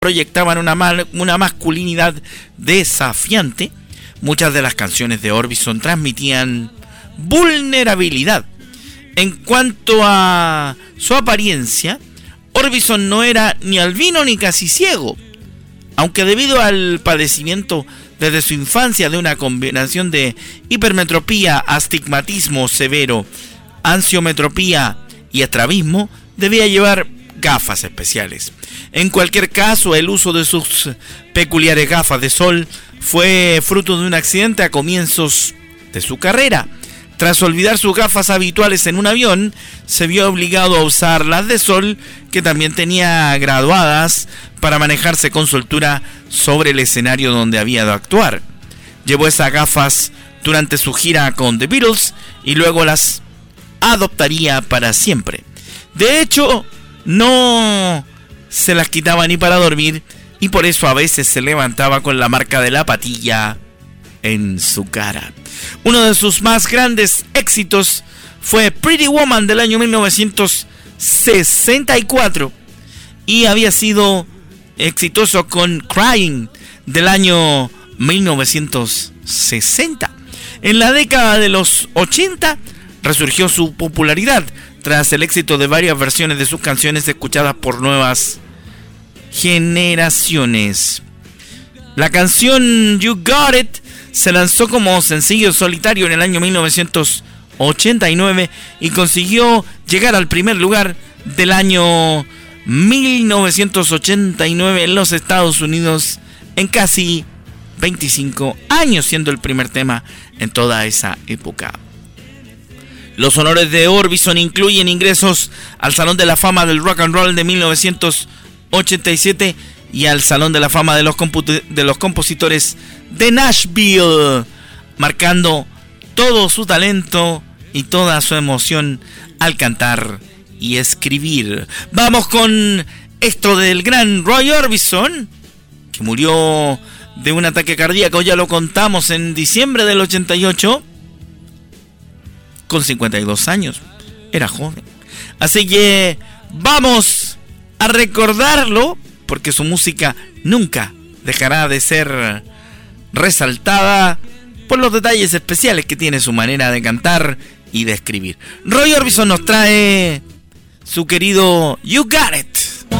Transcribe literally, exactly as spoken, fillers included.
proyectaban una, mal, una masculinidad desafiante, muchas de las canciones de Orbison transmitían vulnerabilidad. En cuanto a su apariencia, Orbison no era ni albino ni casi ciego, aunque debido al padecimiento desde su infancia de una combinación de hipermetropía, astigmatismo severo, ansiometropía y estrabismo, debía llevar gafas especiales. En cualquier caso, el uso de sus peculiares gafas de sol fue fruto de un accidente a comienzos de su carrera. Tras olvidar sus gafas habituales en un avión, se vio obligado a usar las de sol, que también tenía graduadas, para manejarse con soltura sobre el escenario donde había de actuar. Llevó esas gafas durante su gira con The Beatles y luego las adoptaría para siempre. De hecho, no se las quitaba ni para dormir, y por eso a veces se levantaba con la marca de la patilla en su cara. Uno de sus más grandes éxitos fue Pretty Woman del año mil novecientos sesenta y cuatro, y había sido exitoso con Crying del año mil novecientos sesenta. En la década de los ochenta resurgió su popularidad tras el éxito de varias versiones de sus canciones escuchadas por nuevas generaciones. La canción You Got It se lanzó como sencillo solitario en el año mil novecientos ochenta y nueve y consiguió llegar al primer lugar del año mil novecientos ochenta y nueve en los Estados Unidos en casi veinticinco años, siendo el primer tema en toda esa época. Los honores de Orbison incluyen ingresos al Salón de la Fama del Rock and Roll de mil novecientos ochenta y siete y al Salón de la Fama de los, comput- de los Compositores de Nashville, marcando todo su talento y toda su emoción al cantar y escribir. Vamos con esto del gran Roy Orbison, que murió de un ataque cardíaco, ya lo contamos, en diciembre del ochenta y ocho, con cincuenta y dos años. Era joven. Así que vamos a recordarlo, porque su música nunca dejará de ser resaltada por los detalles especiales que tiene su manera de cantar y de escribir. Roy Orbison nos trae su querido You Got It.